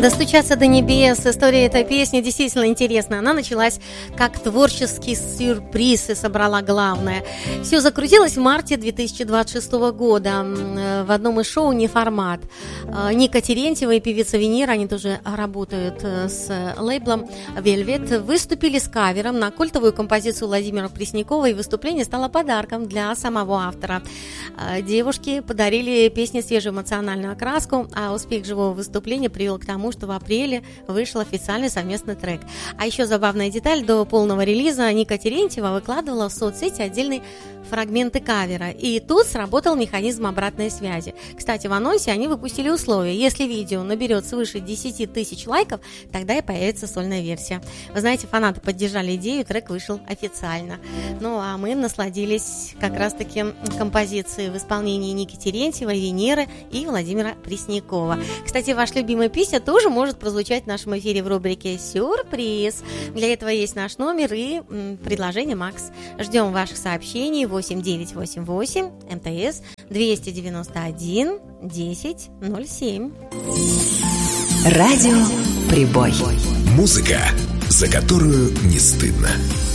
«Достучаться до небес». История этой песни действительно интересная. Она началась как творческий сюрприз и собрала главное. Все закрутилось в марте 2026 года в одном из шоу «Неформат». Ника Терентьева и певица Венера, они тоже работают с лейблом Velvet, выступили с кавером на культовую композицию Владимира Преснякова, и выступление стало подарком для самого автора. Девушки подарили песне свежую эмоциональную окраску, а успех живого выступления привел к тому, что в апреле вышел официальный совместный трек. А еще забавная деталь: до полного релиза Ника Терентьева выкладывала в соцсети отдельные фрагменты кавера, и тут сработал механизм обратной связи. Кстати, в анонсе они выпустили условие: если видео наберет свыше 10 тысяч лайков, тогда и появится сольная версия. Вы знаете, фанаты поддержали идею, трек вышел официально. Ну а мы насладились как раз-таки композицией в исполнении Ники Терентьевой, Венеры и Владимира Преснякова. Кстати, ваш любимый песня тоже может прозвучать в нашем эфире в рубрике «Сюрприз». Для этого есть наш номер и предложение «Макс». Ждем ваших сообщений. 8988 МТС 291 1007. Радио Прибой. Музыка, за которую не стыдно.